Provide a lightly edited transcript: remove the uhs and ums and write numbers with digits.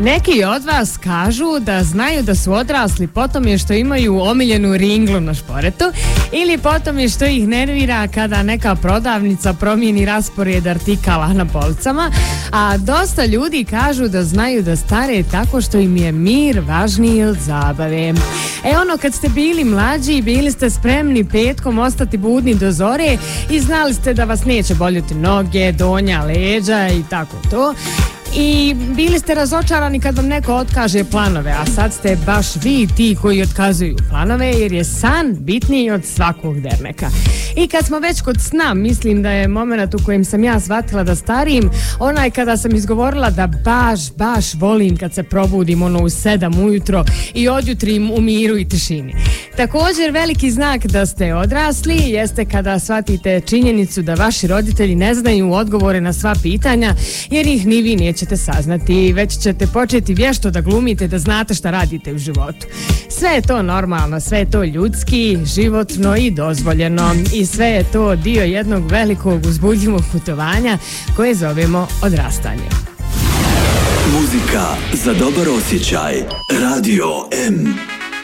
Neki od vas kažu da znaju da su odrasli po tome što imaju omiljenu ringlu na šporetu ili po tome što ih nervira kada neka prodavnica promijeni raspored artikala na policama, a dosta ljudi kažu da znaju da stare tako što im je mir važniji od zabave. Kad ste bili mlađi, bili ste spremni petkom ostati budni do zore i znali ste da vas neće boljeti noge, donja, leđa i tako to. I bili ste razočarani kad vam neko otkaže planove, a sad ste baš vi ti koji otkazuju planove, jer je san bitniji od svakog derneka. I kad smo već kod sna, mislim da je moment u kojem sam ja shvatila da starim, onaj kada sam izgovorila da baš volim kad se probudim u 7 ujutro i odjutrim u miru i tišini. Također veliki znak da ste odrasli jeste kada shvatite činjenicu da vaši roditelji ne znaju odgovore na sva pitanja, jer ih ni vi nećete saznati, već ćete početi vješto da glumite da znate šta radite u životu. Sve je to normalno, sve je to ljudski, životno i dozvoljeno i sve je to dio jednog velikog uzbudljivog putovanja koje zovemo odrastanje. Muzika za dobar osjećaj. Radio M.